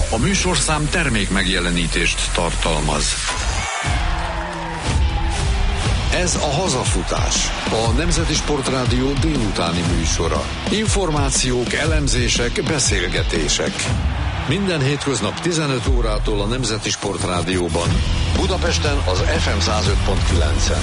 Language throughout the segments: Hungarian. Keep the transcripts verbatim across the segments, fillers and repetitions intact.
A műsorszám termék megjelenítést tartalmaz. Ez a Hazafutás, a Nemzeti Sportrádió délutáni műsora. Információk, elemzések, beszélgetések. Minden hétköznap tizenöt órától a Nemzeti Sportrádióban. Budapesten az ef em száz öt pont kilencen.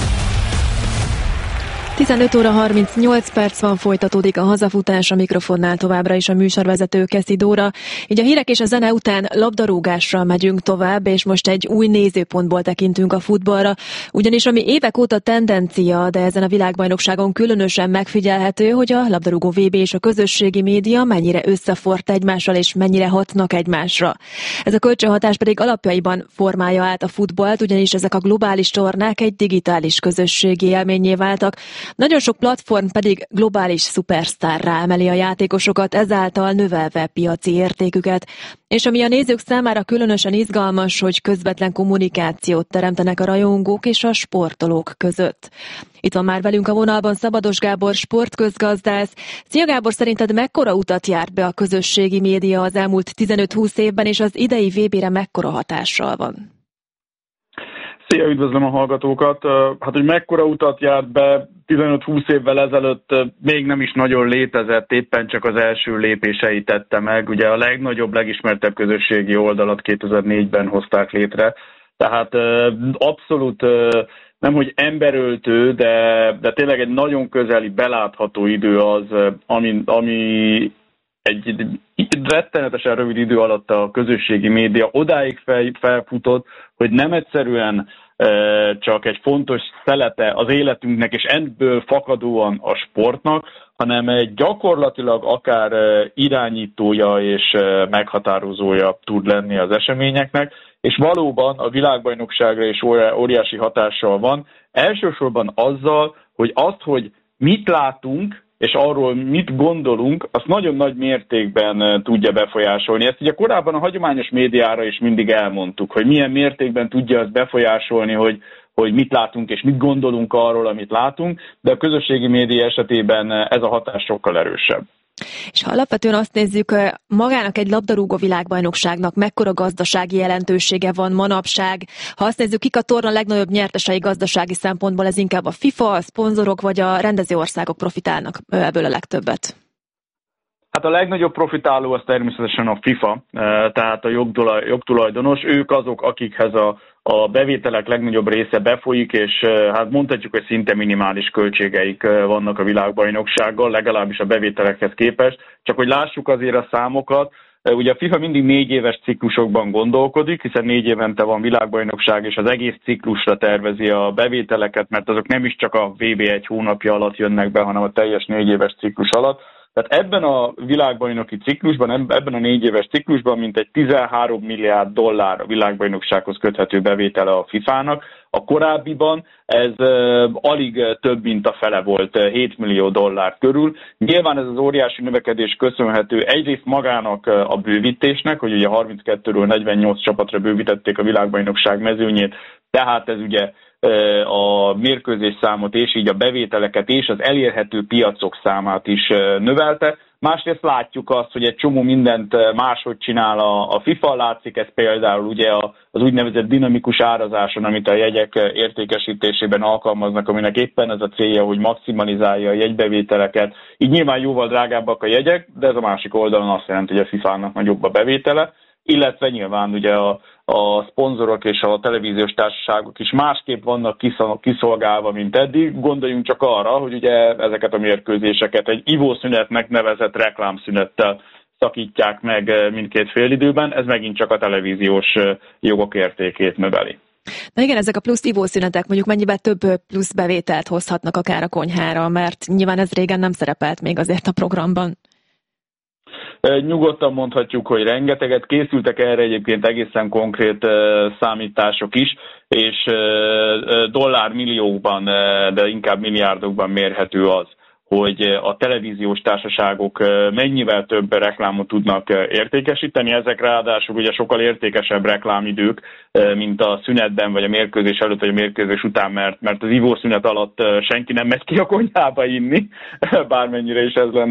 tizenöt óra harmincnyolc perc van, folytatódik a Hazafutás, a mikrofonnál továbbra is a műsorvezető Keszi Dóra. Így a hírek és a zene után labdarúgásra megyünk tovább, és most egy új nézőpontból tekintünk a futballra, ugyanis ami évek óta tendencia, de ezen a világbajnokságon különösen megfigyelhető, hogy a labdarúgó vé bé és a közösségi média mennyire összefort egymással, és mennyire hatnak egymásra. Ez a kölcsönhatás pedig alapjaiban formálja át a futballt, ugyanis ezek a globális tornák egy digitális közösségi élménnyé váltak. Nagyon sok platform pedig globális szupersztárrá emeli a játékosokat, ezáltal növelve piaci értéküket. És ami a nézők számára különösen izgalmas, hogy közvetlen kommunikációt teremtenek a rajongók és a sportolók között. Itt van már velünk a vonalban Szabados Gábor, sportközgazdász. Szia Gábor, szerinted mekkora utat járt be a közösségi média az elmúlt tizenöt-húsz évben, és az idei vé bére mekkora hatással van? Szia, üdvözlöm a hallgatókat! Hát, hogy mekkora utat járt be tizenöt-húsz évvel ezelőtt még nem is nagyon létezett, éppen csak az első lépéseit tette meg. Ugye a legnagyobb, legismertebb közösségi oldalat kétezer-négyben hozták létre. Tehát abszolút nem, hogy emberöltő, de, de tényleg egy nagyon közeli, belátható idő az, ami, ami egy rettenetesen rövid idő alatt a közösségi média odáig fel, felfutott, hogy nem egyszerűen e, csak egy fontos szelete az életünknek, és ebből fakadóan a sportnak, hanem egy gyakorlatilag akár irányítója és meghatározója tud lenni az eseményeknek, és valóban a világbajnokságra is óriási hatással van. Elsősorban azzal, hogy azt, hogy mit látunk, és arról mit gondolunk, azt nagyon nagy mértékben tudja befolyásolni. Ezt ugye korábban a hagyományos médiára is mindig elmondtuk, hogy milyen mértékben tudja azt befolyásolni, hogy, hogy mit látunk és mit gondolunk arról, amit látunk, de a közösségi média esetében ez a hatás sokkal erősebb. És ha alapvetően azt nézzük, magának egy labdarúgó világbajnokságnak mekkora gazdasági jelentősége van manapság, ha azt nézzük, kik a torna legnagyobb nyertesei gazdasági szempontból, ez inkább a FIFA, a szponzorok vagy a rendező országok profitálnak ebből a legtöbbet? Hát a legnagyobb profitáló az természetesen a FIFA, tehát a jogtulajdonos. Ők azok, akikhez a, a bevételek legnagyobb része befolyik, és hát mondhatjuk, hogy szinte minimális költségeik vannak a világbajnoksággal, legalábbis a bevételekhez képest. Csak hogy lássuk azért a számokat, ugye a FIFA mindig négy éves ciklusokban gondolkodik, hiszen négy évente van világbajnokság, és az egész ciklusra tervezi a bevételeket, mert azok nem is csak a vé bé egy hónapja alatt jönnek be, hanem a teljes négy éves ciklus alatt. Tehát ebben a világbajnoki ciklusban, ebben a négy éves ciklusban mintegy tizenhárom milliárd dollár a világbajnoksághoz köthető bevétele a fifának. A korábbiban ez uh, alig több, mint a fele volt, hét millió dollár körül. Nyilván ez az óriási növekedés köszönhető egyrészt magának a bővítésnek, hogy ugye harminckettőről negyvennyolc csapatra bővítették a világbajnokság mezőnyét, tehát ez ugye a mérkőzés számot és így a bevételeket és az elérhető piacok számát is növelte. Másrészt látjuk azt, hogy egy csomó mindent máshogy csinál a, a FIFA, látszik ez például ugye az úgynevezett dinamikus árazáson, amit a jegyek értékesítésében alkalmaznak, aminek éppen ez a célja, hogy maximalizálja a jegybevételeket. Így nyilván jóval drágábbak a jegyek, de ez a másik oldalon azt jelenti, hogy a fifának nagyobb a bevétele, illetve nyilván ugye a, a szponzorok és a televíziós társaságok is másképp vannak kiszolgálva, mint eddig. Gondoljunk csak arra, hogy ugye ezeket a mérkőzéseket egy ivószünetnek nevezett reklámszünettel szakítják meg mindkét félidőben, ez megint csak a televíziós jogok értékét növeli. Na igen, ezek a plusz ivószünetek mondjuk mennyiben több plusz bevételt hozhatnak akár a konyhára, mert nyilván ez régen nem szerepelt még azért a programban. Nyugodtan mondhatjuk, hogy rengeteget készültek erre egyébként egészen konkrét számítások is, és dollármilliókban, de inkább milliárdokban mérhető az, hogy a televíziós társaságok mennyivel több reklámot tudnak értékesíteni. Ezek ráadásul ugye sokkal értékesebb reklámidők, mint a szünetben, vagy a mérkőzés előtt, vagy a mérkőzés után, mert, mert az ivószünet alatt senki nem megy ki a konyhába inni, bármennyire is ez lenne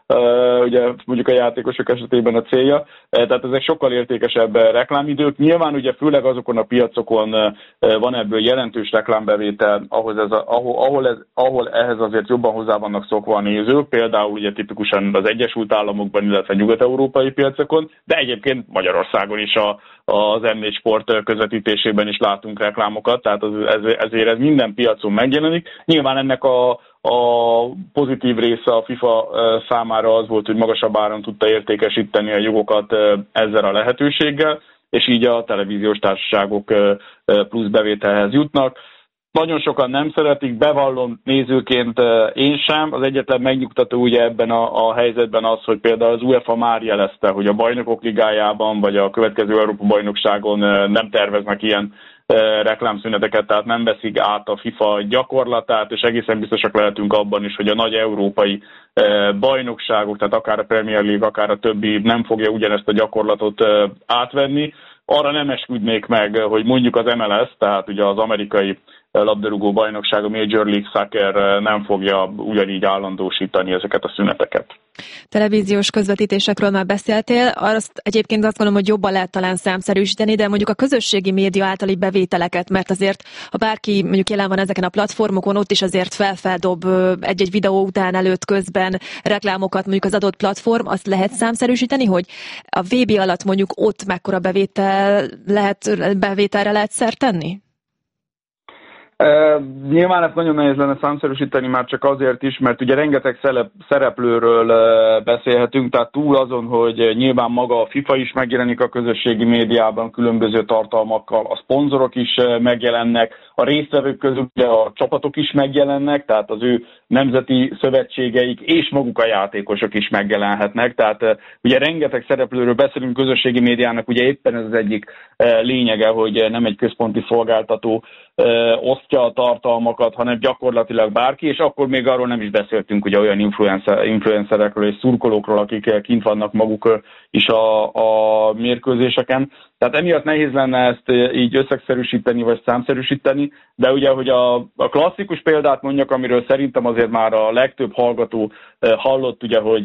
ugye mondjuk a játékosok esetében a célja, tehát ezek sokkal értékesebb reklámidők. Nyilván ugye főleg azokon a piacokon van ebből jelentős reklámbevétel, ahhoz ez a, ahol, ahol, ez, ahol ehhez azért jobban hozzá vannak szokva a nézők, például ugye tipikusan az Egyesült Államokban, illetve nyugat-európai piacokon, de egyébként Magyarországon is a, az em négy Sport közvetítésében is látunk reklámokat, tehát az, ez, ezért ez minden piacon megjelenik. Nyilván ennek a, a pozitív része a FIFA számára az volt, hogy magasabb áron tudta értékesíteni a jogokat ezzel a lehetőséggel, és így a televíziós társaságok plusz bevételhez jutnak. Nagyon sokan nem szeretik, bevallom nézőként én sem. Az egyetlen megnyugtató ugye ebben a, a helyzetben az, hogy például az UEFA már jelezte, hogy a Bajnokok Ligájában vagy a következő Európa-bajnokságon nem terveznek ilyen reklámszüneteket, tehát nem veszik át a FIFA gyakorlatát, és egészen biztosak lehetünk abban is, hogy a nagy európai bajnokságok, tehát akár a Premier League, akár a többi nem fogja ugyanezt a gyakorlatot átvenni. Arra nem esküdnék meg, hogy mondjuk az em el es, tehát ugye az amerikai labdarúgó bajnokság, a Major League Soccer nem fogja ugyanígy állandósítani ezeket a szüneteket. Televíziós közvetítésekről már beszéltél, azt egyébként azt gondolom, hogy jobban lehet talán számszerűsíteni, de mondjuk a közösségi média általi bevételeket, mert azért, ha bárki mondjuk jelen van ezeken a platformokon, ott is azért felfeldob egy-egy videó után, előtt, közben reklámokat mondjuk az adott platform, azt lehet számszerűsíteni, hogy a vé bé alatt mondjuk ott mekkora bevétel lehet, bevételre lehet szert tenni? Uh, nyilván ezt nagyon nehéz lenne számszerűsíteni már csak azért is, mert ugye rengeteg szereplőről uh, beszélhetünk, tehát túl azon, hogy nyilván maga a FIFA is megjelenik a közösségi médiában különböző tartalmakkal, a szponzorok is uh, megjelennek, a résztvevők közül ugye a csapatok is megjelennek, tehát az ő nemzeti szövetségeik és maguk a játékosok is megjelenhetnek, tehát uh, ugye rengeteg szereplőről beszélünk közösségi médiának, ugye éppen ez az egyik uh, lényege, hogy nem egy központi szolgáltató osztja a tartalmakat, hanem gyakorlatilag bárki, és akkor még arról nem is beszéltünk ugye olyan influencer, influencerekről és szurkolókról, akik kint vannak maguk is a, a mérkőzéseken. Tehát emiatt nehéz lenne ezt így összegszerűsíteni vagy számszerűsíteni, de ugye, hogy a, a klasszikus példát mondjak, amiről szerintem azért már a legtöbb hallgató hallott, ugye, hogy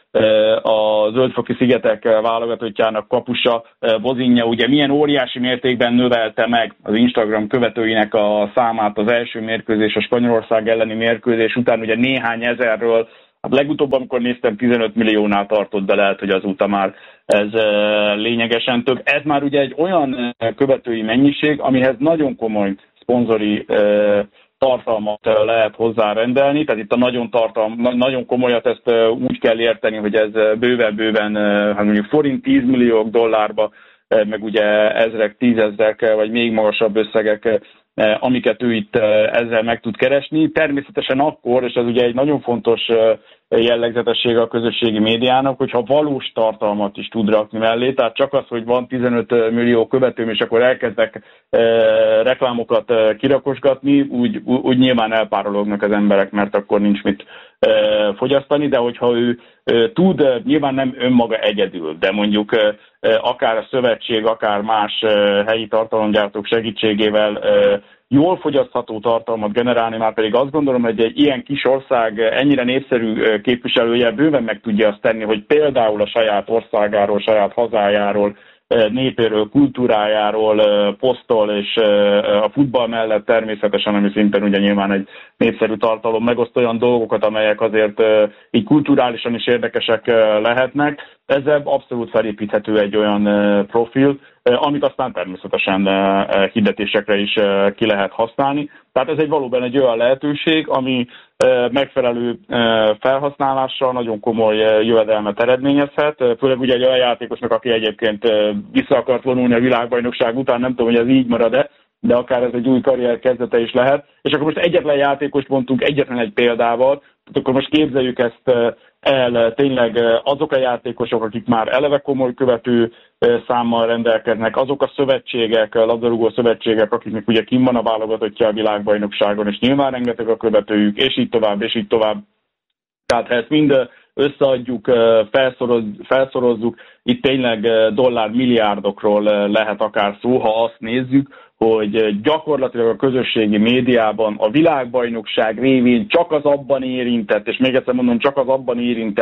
a Zöld-foki szigetek válogatottjának kapusa Bozinja ugye milyen óriási mértékben növelte meg az Instagram követőinek a számát az első mérkőzés, a Spanyolország elleni mérkőzés után ugye néhány ezerről, hát legutóbb, amikor néztem, tizenöt milliónál tartott, de lehet, hogy azóta már ez lényegesen több. Ez már ugye egy olyan követői mennyiség, amihez nagyon komoly szponzori tartalmat lehet hozzárendelni, tehát itt a nagyon, tartalm, nagyon komolyat ezt úgy kell érteni, hogy ez bőven-bőven, hát mondjuk forint tíz milliók dollárba, meg ugye ezrek, tízezrek, vagy még magasabb összegek, amiket ő itt ezzel meg tud keresni. Természetesen akkor, és ez ugye egy nagyon fontos jellegzetessége a közösségi médiának, hogyha valós tartalmat is tud rakni mellé, tehát csak az, hogy van tizenöt millió követőm, és akkor elkezdek e, reklámokat e, kirakosgatni, úgy, úgy nyilván elpárolognak az emberek, mert akkor nincs mit e, fogyasztani, de hogyha ő e, tud, nyilván nem önmaga egyedül, de mondjuk e, akár a szövetség, akár más e, helyi tartalomgyártók segítségével e, jól fogyasztható tartalmat generálni, már pedig azt gondolom, hogy egy ilyen kis ország ennyire népszerű képviselője bőven meg tudja azt tenni, hogy például a saját országáról, saját hazájáról, népéről, kultúrájáról posztol, és a futball mellett természetesen, ami szintén ugye nyilván egy népszerű tartalom, megoszt olyan dolgokat, amelyek azért így kulturálisan is érdekesek lehetnek. Ezzel abszolút felépíthető egy olyan profil, amit aztán természetesen hirdetésekre is ki lehet használni. Tehát ez egy valóban egy olyan lehetőség, ami megfelelő felhasználással nagyon komoly jövedelmet eredményezhet, főleg ugye egy olyan játékosnak, aki egyébként vissza akart vonulni a világbajnokság után, nem tudom, hogy ez így marad-e, de akár ez egy új karrier kezdete is lehet. És akkor most egyetlen játékost mondtunk egyetlen egy példával, tehát akkor most képzeljük ezt el, tényleg azok a játékosok, akik már eleve komoly követő számmal rendelkeznek, azok a szövetségek, labdarúgó szövetségek, akiknek ugye kim van a válogatottja a világbajnokságon, és nyilván rengeteg a követőjük, és így tovább, és így tovább. Tehát ha ezt mind összeadjuk, felszoroz, felszorozzuk, itt tényleg dollármilliárdokról lehet akár szó, ha azt nézzük, hogy gyakorlatilag a közösségi médiában a világbajnokság révén csak az abban érintett, és még egyszer mondom, csak az abban érintett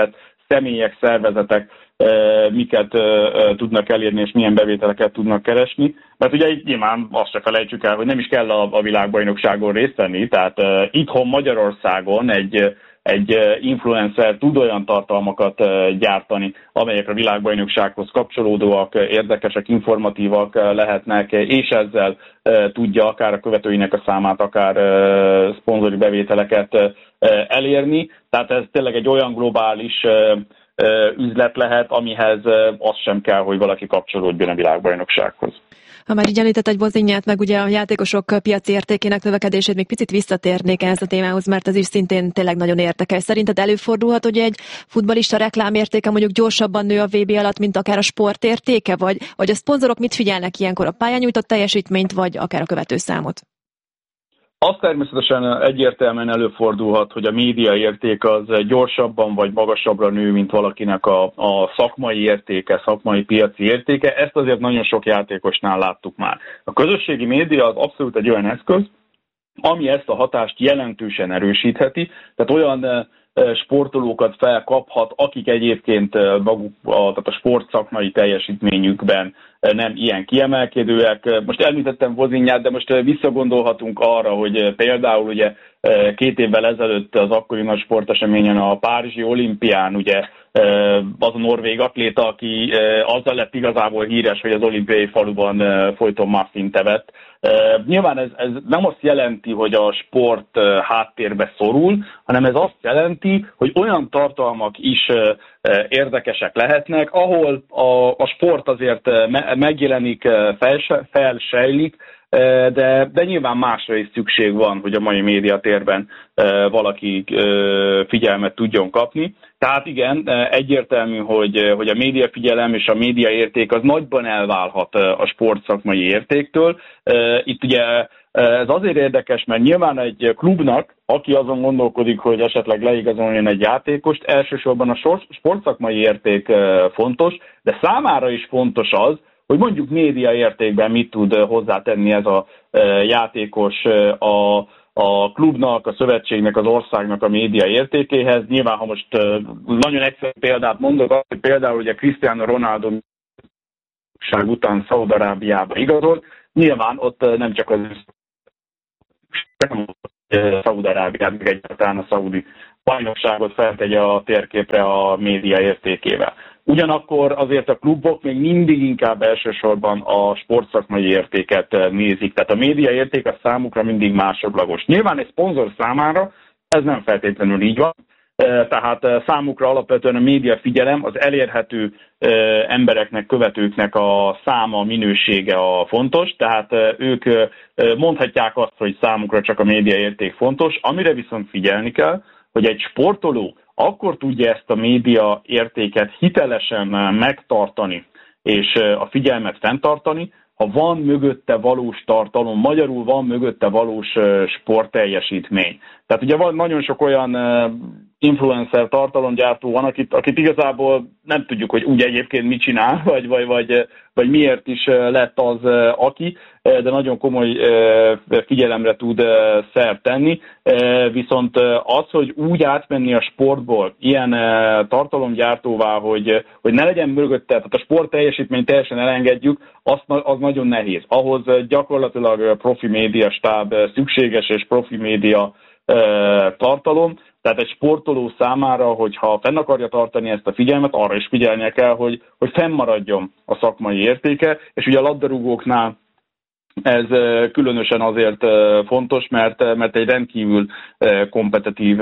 személyek, szervezetek miket tudnak elérni, és milyen bevételeket tudnak keresni. Mert ugye itt nyilván azt se felejtsük el, hogy nem is kell a, a világbajnokságon részt venni, tehát itthon Magyarországon egy egy influencer tud olyan tartalmakat gyártani, amelyek a világbajnoksághoz kapcsolódóak, érdekesek, informatívak lehetnek, és ezzel tudja akár a követőinek a számát, akár szponzori bevételeket elérni. Tehát ez tényleg egy olyan globális üzlet lehet, amihez az sem kell, hogy valaki kapcsolódjon a világbajnoksághoz. Ha már így említett egy Vozinját, meg ugye a játékosok piaci értékének növekedését, még picit visszatérnék ehhez a témához, mert ez is szintén tényleg nagyon érdekes. Szerinted előfordulhat, hogy egy futballista reklámértéke mondjuk gyorsabban nő a vé bé alatt, mint akár a sportértéke, vagy, vagy a szponzorok mit figyelnek ilyenkor, a pályán nyújtott teljesítményt, vagy akár a követőszámot? Az természetesen egyértelműen előfordulhat, hogy a média érték az gyorsabban vagy magasabbra nő, mint valakinek a, a szakmai értéke, szakmai piaci értéke. Ezt azért nagyon sok játékosnál láttuk már. A közösségi média az abszolút egy olyan eszköz, ami ezt a hatást jelentősen erősítheti. Tehát olyan sportolókat felkaphat, akik egyébként maguk a, tehát a sportszakmai teljesítményükben nem ilyen kiemelkedőek. Most említettem Vozinját, de most visszagondolhatunk arra, hogy például ugye két évvel ezelőtt az akkori nagy sporteseményen, a Párizsi olimpián ugye az a norvég atléta, aki azzal lett igazából híres, hogy az olimpiai faluban folyton muffint evett. Nyilván ez, ez nem azt jelenti, hogy a sport háttérbe szorul, hanem ez azt jelenti, hogy olyan tartalmak is érdekesek lehetnek, ahol a, a sport azért megjelenik, felsejlik, de, de nyilván másra is szükség van, hogy a mai médiatérben valaki figyelmet tudjon kapni. Tehát igen, egyértelmű, hogy, hogy a médiafigyelem és a médiaérték az nagyban elválhat a sportszakmai értéktől. Itt ugye ez azért érdekes, mert nyilván egy klubnak, aki azon gondolkodik, hogy esetleg leigazoljon egy játékost, elsősorban a sportszakmai érték fontos, de számára is fontos az, hogy mondjuk média értékben mit tud hozzátenni ez a játékos a, a klubnak, a szövetségnek, az országnak a média értékéhez. Nyilván, ha most nagyon egyszerű példát mondok, hogy például ugye Cristiano Ronaldo után Szaúd-Arábiába igazolt, nyilván ott nem csak az Szaúd-Arábiát, meg egyáltalán a szaudi bajnokságot feltegye a térképre a média értékével. Ugyanakkor azért a klubok még mindig inkább elsősorban a sportszakmai értéket nézik, tehát a média érték a számukra mindig másodlagos. Nyilván egy szponzor számára ez nem feltétlenül így van, tehát számukra alapvetően a média figyelem, az elérhető embereknek, követőknek a száma, minősége a fontos, tehát ők mondhatják azt, hogy számukra csak a média érték fontos, amire viszont figyelni kell, hogy egy sportoló akkor tudja ezt a média értéket hitelesen megtartani, és a figyelmet fenntartani, ha van mögötte valós tartalom, magyarul van mögötte valós sportteljesítmény. Tehát ugye van nagyon sok olyan influencer tartalomgyártó van, akit, akit igazából nem tudjuk, hogy úgy egyébként mit csinál, vagy, vagy, vagy, vagy miért is lett az, aki, de nagyon komoly figyelemre tud szert tenni. Viszont az, hogy úgy átmenni a sportból ilyen tartalomgyártóvá, hogy, hogy ne legyen mögötte, tehát a sport teljesítményt teljesen elengedjük, az, az nagyon nehéz. Ahhoz gyakorlatilag profi média stáb szükséges, és profi média tartalom. Tehát egy sportoló számára, hogyha fenn akarja tartani ezt a figyelmet, arra is figyelnie kell, hogy, hogy fennmaradjon a szakmai értéke, és ugye a labdarúgóknál ez különösen azért fontos, mert, mert egy rendkívül kompetitív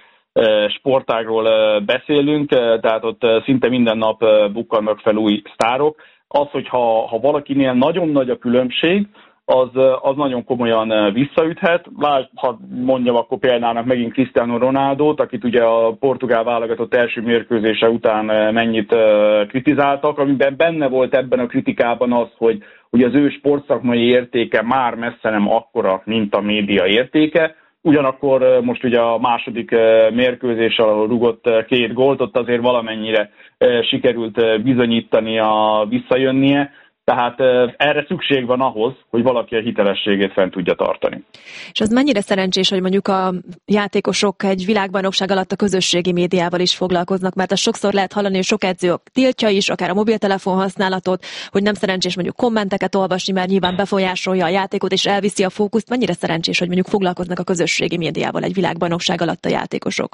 sportágról beszélünk, tehát ott szinte minden nap bukkannak fel új sztárok. Az, hogyha ha valakinél nagyon nagy a különbség, Az, az nagyon komolyan visszaüthet. Lásd, ha mondjam akkor példának megint Cristiano Ronaldót, akit ugye a portugál válogatott első mérkőzése után mennyit kritizáltak, amiben benne volt ebben a kritikában az, hogy, hogy az ő sportszakmai értéke már messze nem akkora, mint a média értéke. Ugyanakkor most ugye a második mérkőzés, ahol rugott két gólt, ott azért valamennyire sikerült bizonyítania, visszajönnie. Tehát erre szükség van ahhoz, hogy valaki a hitelességét fent tudja tartani. És az mennyire szerencsés, hogy mondjuk a játékosok egy világbajnokság alatt a közösségi médiával is foglalkoznak, mert azt sokszor lehet hallani, hogy sok edző tiltja is, akár a mobiltelefon használatot, hogy nem szerencsés mondjuk kommenteket olvasni, mert nyilván befolyásolja a játékot és elviszi a fókuszt. Mennyire szerencsés, hogy mondjuk foglalkoznak a közösségi médiával egy világbajnokság alatt a játékosok?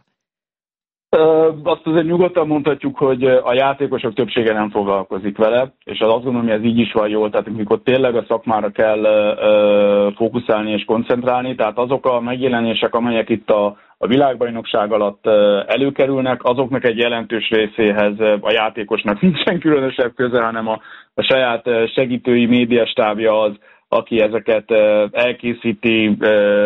Azt azért nyugodtan mondhatjuk, hogy a játékosok többsége nem foglalkozik vele, és az azt gondolom, hogy ez így is van jól, tehát amikor tényleg a szakmára kell fókuszálni és koncentrálni, tehát azok a megjelenések, amelyek itt a, a világbajnokság alatt előkerülnek, azoknak egy jelentős részéhez a játékosnak nincsen különösebb köze, hanem a, a saját segítői médiastábja az, aki ezeket elkészíti,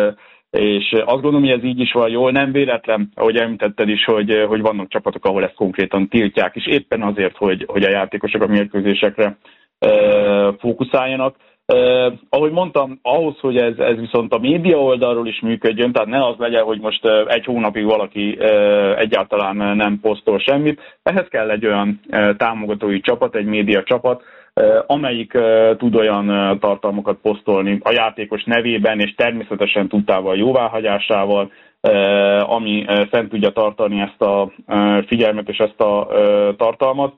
és azt gondolom, hogy ez így is van jól, nem véletlen, ahogy említetted is, hogy, hogy vannak csapatok, ahol ezt konkrétan tiltják, és éppen azért, hogy, hogy a játékosok a mérkőzésekre e, fókuszáljanak. E, ahogy mondtam, ahhoz, hogy ez, ez viszont a média oldalról is működjön, tehát ne az legyen, hogy most egy hónapig valaki e, egyáltalán nem posztol semmit, ehhez kell egy olyan e, támogatói csapat, egy média csapat, amelyik uh, tud olyan uh, tartalmakat posztolni a játékos nevében, és természetesen tudtával, jóváhagyásával, uh, ami uh, fent tudja tartani ezt a uh, figyelmet és ezt a uh, tartalmat.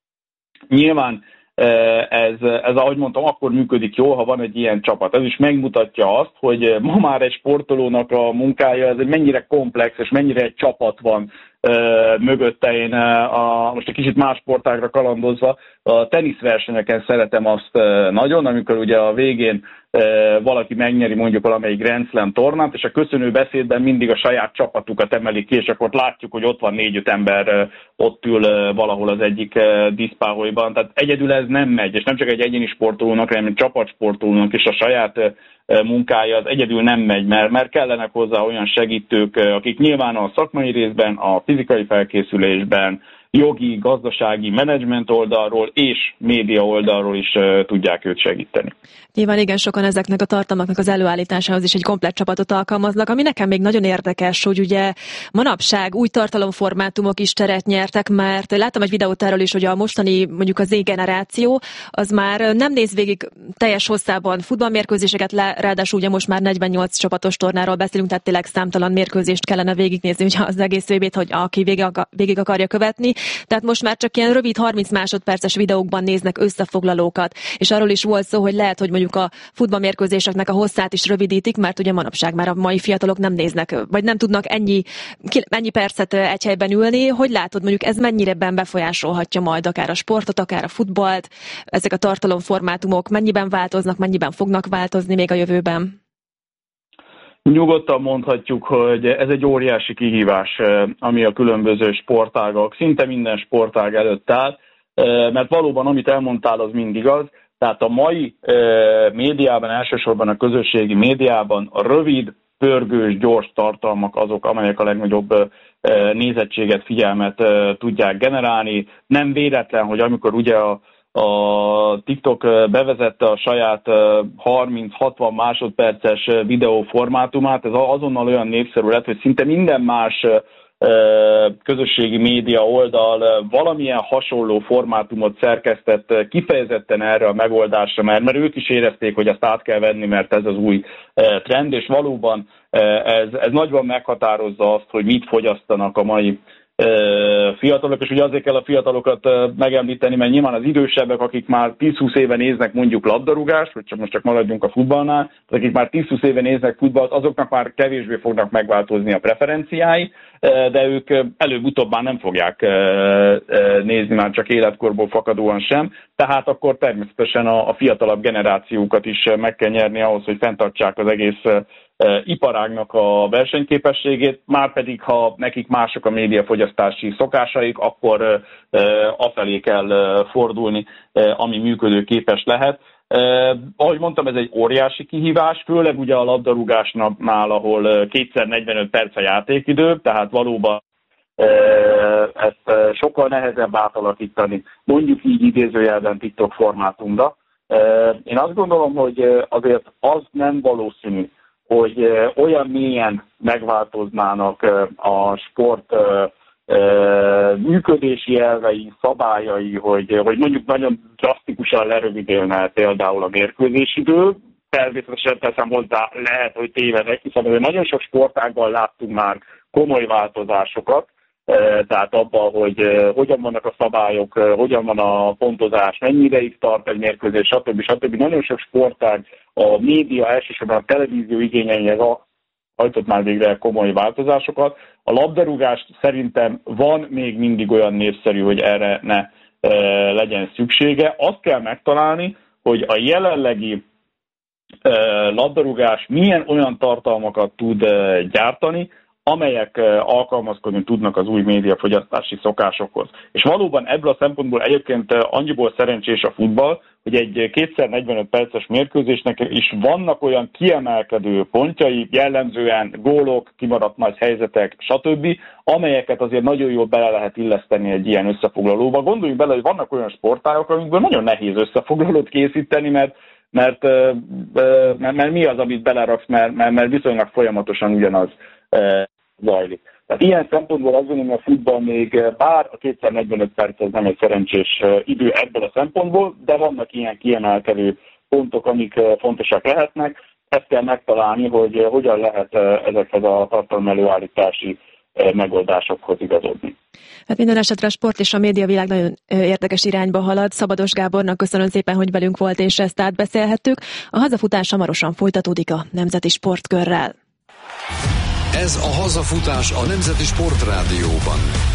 Nyilván uh, ez, ez, ahogy mondtam, akkor működik jól, ha van egy ilyen csapat. Ez is megmutatja azt, hogy ma már egy sportolónak a munkája, ez egy mennyire komplex, és mennyire egy csapat van mögötte. Én a, most egy kicsit más sportágra kalandozva, a teniszversenyeken szeretem azt nagyon, amikor ugye a végén valaki megnyeri mondjuk valamelyik Grand Slam tornát, és a köszönő beszédben mindig a saját csapatukat emelik ki, és akkor látjuk, hogy ott van négy-öt ember, ott ül valahol az egyik diszpáholyban. Tehát egyedül ez nem megy, és nem csak egy egyéni sportolónak, hanem egy csapatsportolónak is a saját munkája az egyedül nem megy, mert, mert kellenek hozzá olyan segítők, akik nyilván a szakmai részben, a fizikai felkészülésben, jogi, gazdasági, menedzsment oldalról és média oldalról is uh, tudják őt segíteni. Nyilván igen, sokan ezeknek a tartalmaknak az előállításához is egy komplett csapatot alkalmaznak, ami nekem még nagyon érdekes, hogy ugye manapság új tartalomformátumok is teret nyertek, mert láttam egy videót erről is, hogy a mostani mondjuk az Z-generáció az már nem néz végig teljes hosszában futballmérkőzéseket, ráadásul ugye most már negyvennyolc csapatos tornáról beszélünk, tehát tényleg számtalan mérkőzést kellene végignézni, ugye az egész vé bét, hogy aki végig, végig akarja követni. Tehát most már csak ilyen rövid harminc másodperces videókban néznek összefoglalókat, és arról is volt szó, hogy lehet, hogy mondjuk a futballmérkőzéseknek a hosszát is rövidítik, mert ugye manapság már a mai fiatalok nem néznek, vagy nem tudnak ennyi, ennyi percet egy helyben ülni. Hogy látod, mondjuk ez mennyiben befolyásolhatja majd akár a sportot, akár a futballt, ezek a tartalomformátumok mennyiben változnak, mennyiben fognak változni még a jövőben? Nyugodtan mondhatjuk, hogy ez egy óriási kihívás, ami a különböző sportágak, szinte minden sportág előtt áll, mert valóban, amit elmondtál, az mind igaz. Tehát a mai médiában, elsősorban a közösségi médiában a rövid, pörgős, gyors tartalmak azok, amelyek a legnagyobb nézettséget, figyelmet tudják generálni. Nem véletlen, hogy amikor ugye a A TikTok bevezette a saját harminc-hatvan másodperces videóformátumát, ez azonnal olyan népszerű lett, hogy szinte minden más közösségi média oldal valamilyen hasonló formátumot szerkesztett kifejezetten erre a megoldásra, mert, mert ők is érezték, hogy ezt át kell venni, mert ez az új trend, és valóban ez, ez nagyban meghatározza azt, hogy mit fogyasztanak a mai fiatalok, és ugye azért kell a fiatalokat megemlíteni, mert nyilván az idősebbek, akik már tíz-húsz éve néznek mondjuk labdarúgást, vagy csak most csak maradjunk a futballnál, akik már tíz-húsz éve néznek futballt, azoknak már kevésbé fognak megváltozni a preferenciái, de ők előbb-utóbb már nem fogják nézni, már csak életkorból fakadóan sem, tehát akkor természetesen a, a fiatalabb generációkat is meg kell nyerni ahhoz, hogy fenntartsák az egész iparágnak a versenyképességét, márpedig ha nekik mások a médiafogyasztási szokásaik, akkor afelé kell fordulni, ami működőképes lehet. Ahogy mondtam, ez egy óriási kihívás, főleg ugye a labdarúgásnál, ahol kétszer negyvenöt perc a játékidő, tehát valóban ezt sokkal nehezebb átalakítani, mondjuk így idézőjelben TikTok formátumra. Én azt gondolom, hogy azért az nem valószínű, hogy olyan mélyen megváltoznának a sport működési elvei, szabályai, hogy, hogy mondjuk nagyon drasztikusan lerövidülne például a mérkőzésidő. Természetesen teszem hozzá, lehet, hogy tévedek, hiszen nagyon sok sportágban láttunk már komoly változásokat, tehát abban, hogy hogyan vannak a szabályok, hogyan van a pontozás, mennyi ideig tart egy mérkőzés, stb. stb. Nagyon sok sportág, a média, elsősorban a televízió igényeihez hajtott már végre komoly változásokat. A labdarúgást szerintem van még mindig olyan népszerű, hogy erre ne e, legyen szüksége. Azt kell megtalálni, hogy a jelenlegi e, labdarúgás milyen olyan tartalmakat tud e, gyártani, amelyek alkalmazkodni tudnak az új médiafogyasztási szokásokhoz. És valóban ebből a szempontból egyébként annyiból szerencsés a futball, hogy egy kétszer negyvenöt perces mérkőzésnek is vannak olyan kiemelkedő pontjai, jellemzően gólok, kimaradt nagy helyzetek, stb., amelyeket azért nagyon jól bele lehet illeszteni egy ilyen összefoglalóba. Gondoljunk bele, hogy vannak olyan sportágok, amikből nagyon nehéz összefoglalót készíteni, mert mert, mert, mert mi az, amit beleraksz, mert, mert, mert viszonylag folyamatosan ugyanaz zajlik. Tehát ilyen szempontból azt gondolom, hogy a futball még bár a kétszer negyvenöt perc ez nem egy szerencsés idő ebből a szempontból, de vannak ilyen kiemelkedő pontok, amik fontosak lehetnek. Ezt kell megtalálni, hogy hogyan lehet ezekhez a tartalom előállítási megoldásokhoz igazodni. Hát minden esetre a sport és a médiavilág nagyon érdekes irányba halad. Szabados Gábornak köszönöm szépen, hogy velünk volt, és ezt átbeszélhettük. A hazafutás hamarosan folytatódik a Nemzeti Sportkörrel. Ez a hazafutás a Nemzeti Sportrádióban.